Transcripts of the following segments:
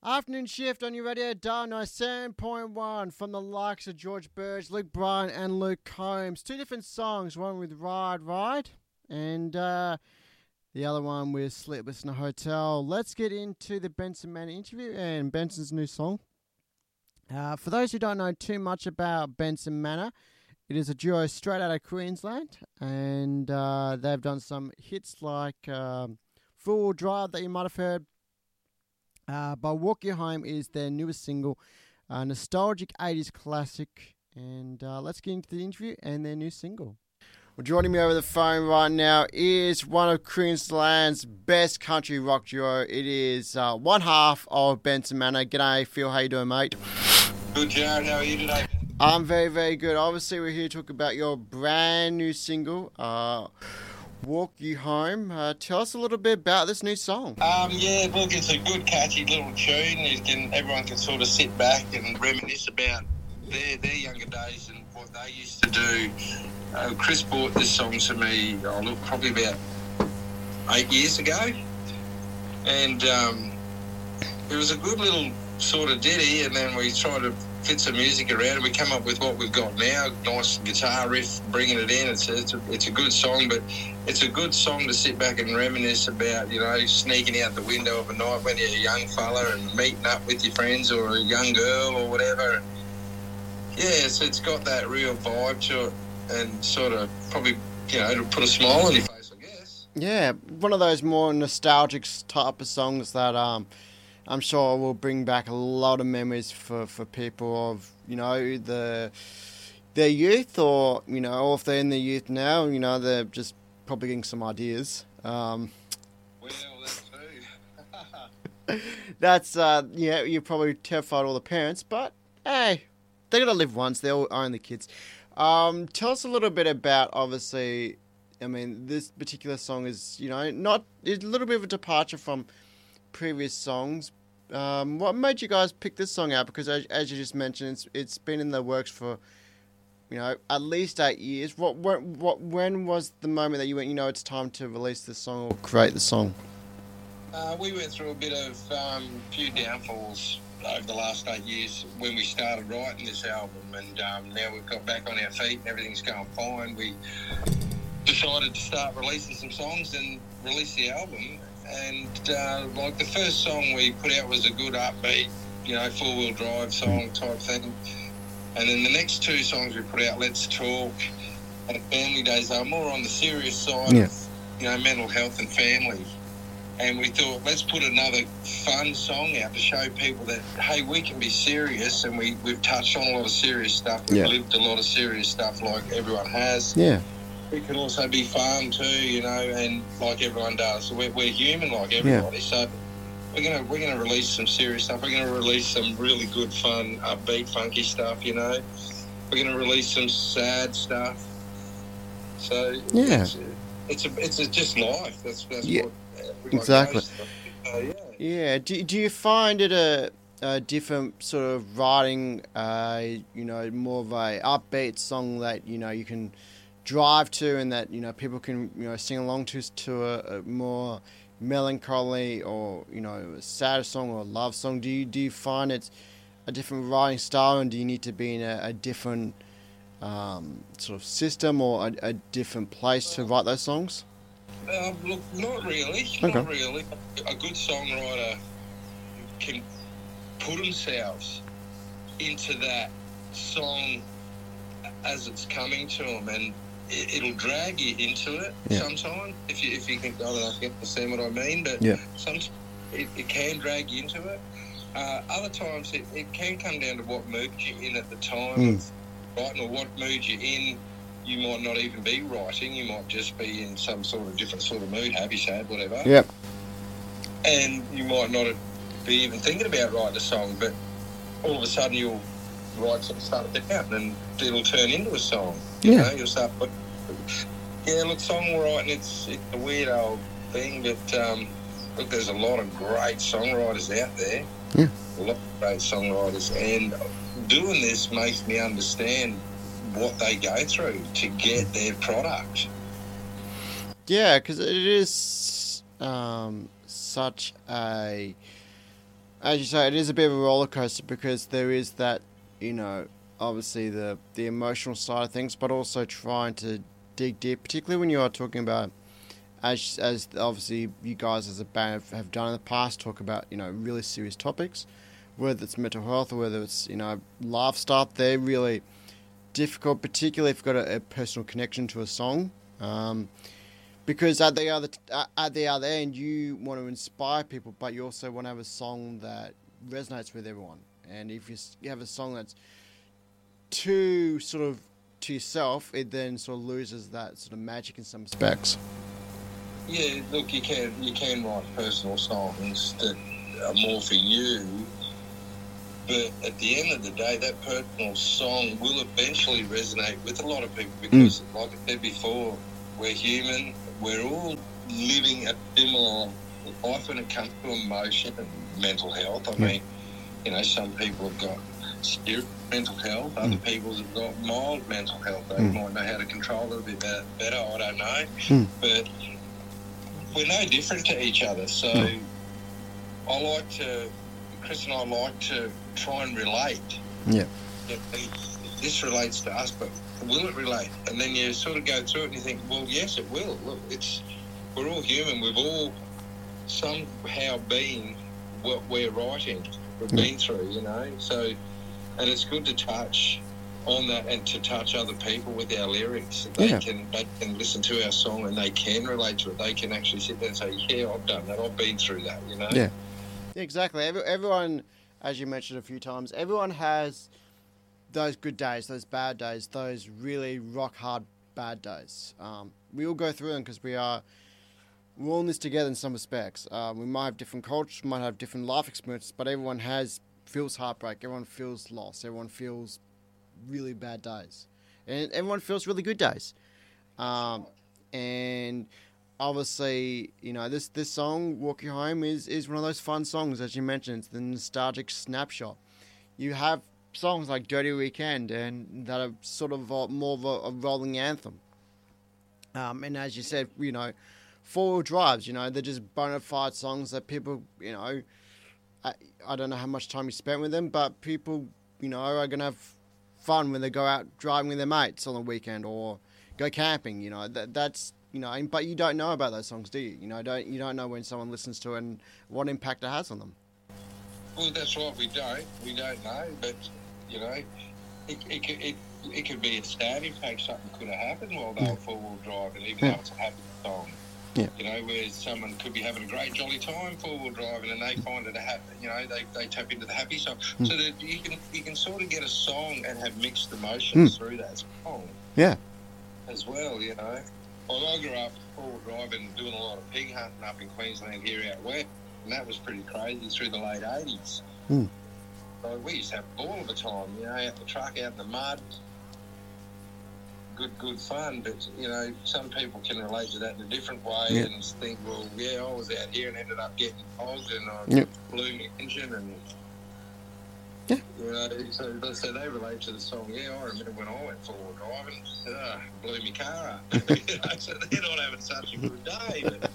Afternoon shift on your radio dial 97.1 from the likes of George Burge, Luke Bryan and Luke Combs. Two different songs, one with Ride Ride and the other one with Sleepless in a Hotel. Let's get into the Benson Manor interview and Benson's new song. For those who don't know too much about Benson Manor, it is a duo straight out of Queensland, and they've done some hits like Four-Wheel Drive that you might have heard. But Walk You Home is their newest single, nostalgic 80s classic. And let's get into the interview and their new single. Well, joining me over the phone right now is one of Queensland's best country rock duo. It is one half of Benson Manor. G'day, Phil. How you doing, mate? Good, Jared. How are you today? I'm very, very good. Obviously, we're here to talk about your brand new single, Walk You Home. Tell us a little bit about this new song. Yeah, look, it's a good, catchy little tune. Everyone can sort of sit back and reminisce about their younger days and what they used to do. Chris brought this song to me, probably about 8 years ago. And it was a good little sort of ditty, and then we tried to fit some music around it. We come up with what we've got now, nice guitar riff, bringing it in. It's a good song, but it's a good song to sit back and reminisce about, sneaking out the window of a night when you're a young fella and meeting up with your friends or a young girl or whatever. Yeah, so it's got that real vibe to it and sort of probably, it'll put a smile on your face, I guess. Yeah, one of those more nostalgic type of songs that I'm sure will bring back a lot of memories for people of, their youth or, or if they're in their youth now, they're just probably getting some ideas. Well, That's, that's true. you probably terrified all the parents, but hey, they got to live once. They all own the kids. Tell us a little bit about, obviously, this particular song is, it's a little bit of a departure from previous songs. What made you guys pick this song out? Because as you just mentioned, it's been in the works for at least 8 years. When was the moment that you went, it's time to release this song or create the song? We went through a bit of few downfalls over the last 8 years when we started writing this album, and now we've got back on our feet and everything's going fine. We decided to start releasing some songs and release the album. And the first song we put out was a good upbeat, four-wheel drive song type thing. And then the next two songs we put out, Let's Talk and Family Days, are more on the serious side of, mental health and family. And we thought, let's put another fun song out to show people that, hey, we can be serious, and we've touched on a lot of serious stuff. We've lived a lot of serious stuff like everyone has. Yeah. We can also be fun too, and like everyone does. We're human like everybody. So we're gonna release some serious stuff. We're gonna release some really good, fun, upbeat, funky stuff. We're gonna release some sad stuff. So it's just life. That's what exactly. Yeah. Do you find it a different sort of writing? More of a upbeat song that you can drive to, and that people can sing along to a more melancholy or a sad song or a love song? Do you find it's a different writing style, and do you need to be in a different sort of system or a different place to write those songs? Look, not really. Okay. Not really. A good songwriter can put themselves into that song as it's coming to them, and it'll drag you into it sometimes. If you can, I don't know if you understand what I mean, but sometimes it can drag you into it. Other times it can come down to what mood you're in at the time of writing, or what mood you're in. You might not even be writing. You might just be in some sort of different sort of mood, happy, sad, whatever. Yep. And you might not be even thinking about writing a song, but all of a sudden you'll write something, start it down, and it'll turn into a song. You'll start. Look, songwriting, it's a weird old thing, but look, there's a lot of great songwriters out there. Yeah. A lot of great songwriters, and doing this makes me understand what they go through to get their product. Yeah, because it is such a as you say, it is a bit of a roller coaster because there is that, obviously the emotional side of things, but also trying to dig deep, particularly when you are talking about, as obviously you guys as a band have done in the past, talk about, really serious topics, whether it's mental health or whether it's, life stuff. They're really difficult, particularly if you've got a personal connection to a song. Because at the other end, you want to inspire people, but you also want to have a song that resonates with everyone. And if you have a song that's too sort of to yourself, it then sort of loses that sort of magic in some respects. Yeah, look, you can write personal songs that are more for you, but at the end of the day, that personal song will eventually resonate with a lot of people because, like I said before, we're human. We're all living a similar life when it comes to emotion and mental health. I mean, some people have got serious mental health. Other people have got mild mental health. They might know how to control it a bit better. I don't know. But we're no different to each other. So Chris and I like to try and relate. Yeah. This relates to us, but will it relate? And then you sort of go through it and you think, well, yes, it will. Look, we're all human. We've all somehow been what we're writing. We've been through, So, and it's good to touch on that and to touch other people with our lyrics. They can listen to our song and they can relate to it. They can actually sit there and say, yeah, I've done that. I've been through that, Yeah, exactly. Everyone, as you mentioned a few times, everyone has those good days, those bad days, those really rock hard bad days. We all go through them because we're all in this together in some respects. We might have different cultures, might have different life experiences, but everyone feels heartbreak, everyone feels loss, everyone feels really bad days, and everyone feels really good days. And obviously, this song, Walk You Home, is one of those fun songs, as you mentioned. It's the nostalgic snapshot. You have songs like Dirty Weekend, and that are sort of more of a rolling anthem. And as you said, four-wheel drives, they're just bona fide songs that people, I don't know how much time you spent with them, but people, are going to have fun when they go out driving with their mates on the weekend or go camping, that's, but you don't know about those songs, do you? You don't know when someone listens to it and what impact it has on them. Well, that's right, we don't know, but, it could be a sad impact. Something could have happened while they were four-wheel driving, even though it's a happy song. Yeah. Where someone could be having a great jolly time four-wheel driving and they find it a happy, they tap into the happy song. So that you can sort of get a song and have mixed emotions through that song. Yeah. As well, Well, I grew up four-wheel driving, doing a lot of pig hunting up in Queensland here out west, and that was pretty crazy through the late 80s. So we used to have all of the time, out the truck, out in the mud. Good fun, but some people can relate to that in a different way and think, well, I was out here and ended up getting hogged and I blew my engine and so they relate to the song. I remember when I went forward driving, blew my car up. So they're not having such a good day. But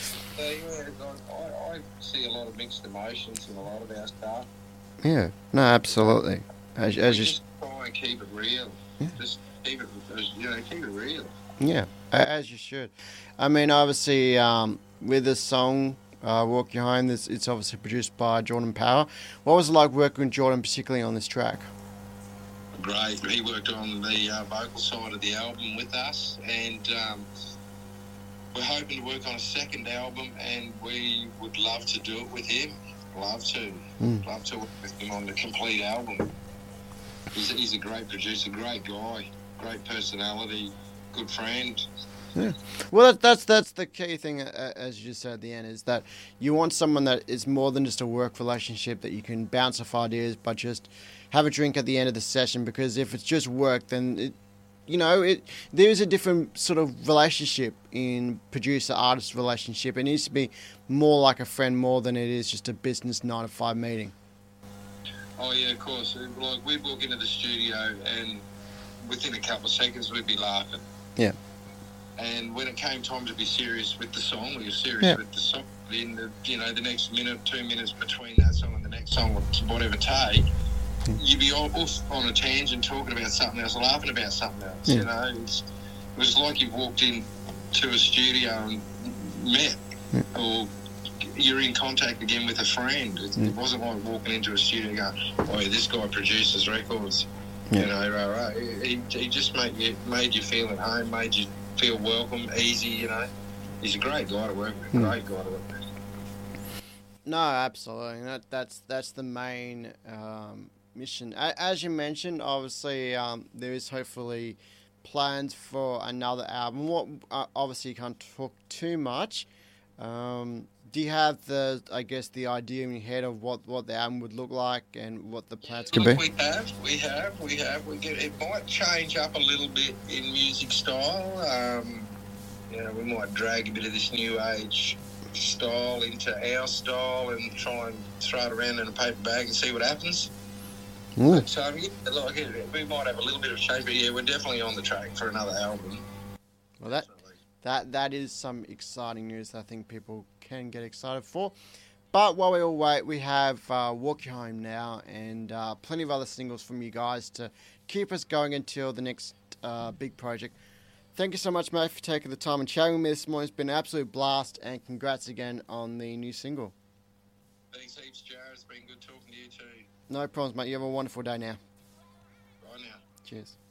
I see a lot of mixed emotions in a lot of our stuff. Yeah, no, absolutely. As you just try and keep it real. Just keep it real. Yeah, as you should. I mean, obviously, with this song, Walk You Home, it's obviously produced by Jordan Power. What was it like working with Jordan, particularly on this track? Great. He worked on the vocal side of the album with us, and we're hoping to work on a second album, and we would love to do it with him. Love to work with him on the complete album. He's a great producer, great guy, great personality, good friend. Yeah. Well, that's the key thing, as you just said at the end, is that you want someone that is more than just a work relationship, that you can bounce off ideas, but just have a drink at the end of the session. Because if it's just work, then there is a different sort of relationship in producer-artist relationship. It needs to be more like a friend more than it is just a business 9-to-5 meeting. Oh yeah, of course. Like we'd walk into the studio and within a couple of seconds we'd be laughing. Yeah. And when it came time to be serious with the song, we were serious with the song. In the next minute, 2 minutes between that song and the song or whatever take, you'd be off on a tangent talking about something else, laughing about something else. You know, it was like you walked into a studio and met, or you're in contact again with a friend. It wasn't like walking into a studio going, "Oh, yeah, this guy produces records." You know, he just made you feel at home, made you feel welcome, easy. You know, he's a great guy to work with. Great guy to work with. No, absolutely. That's the main mission. As you mentioned, obviously, there is hopefully plans for another album. What obviously you can't talk too much. Do you have the idea in your head of what the album would look like and what the plans could be? We have. It might change up a little bit in music style. You know, we might drag a bit of this new age style into our style and try and throw it around in a paper bag and see what happens. So we might have a little bit of change, but yeah, we're definitely on the track for another album. Well, that is some exciting news that I think people can get excited for. But while we all wait, we have Walk You Home now and plenty of other singles from you guys to keep us going until the next big project. Thank you so much, mate, for taking the time and chatting with me this morning. It's been an absolute blast, and congrats again on the new single. Thanks heaps, Jared. It's been good talking to you too. No problems, mate. You have a wonderful day now. Bye now. Cheers.